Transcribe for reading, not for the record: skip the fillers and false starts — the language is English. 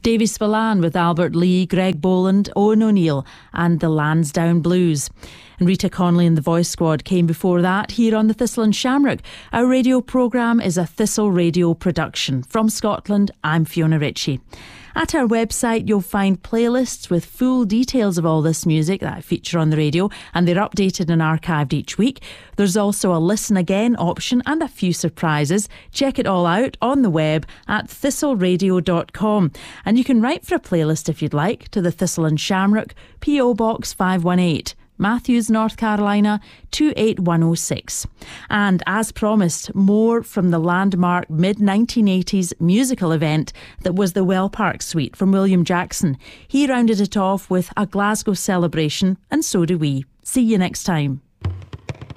Davy Spillane with Albert Lee, Greg Boland, Owen O'Neill and the Lansdowne Blues. And Rita Connolly and the Voice Squad came before that here on the Thistle and Shamrock. Our radio programme is a Thistle Radio production. From Scotland, I'm Fiona Ritchie. At our website, you'll find playlists with full details of all this music that I feature on the radio, and they're updated and archived each week. There's also a listen again option and a few surprises. Check it all out on the web at thistleradio.com. And you can write for a playlist if you'd like to the Thistle and Shamrock, P.O. Box 518. Matthews, North Carolina 28106. And as promised, more from the landmark mid-1980s musical event that was the Well Park Suite from William Jackson. He rounded it off with a Glasgow celebration, and so do we. See you next time.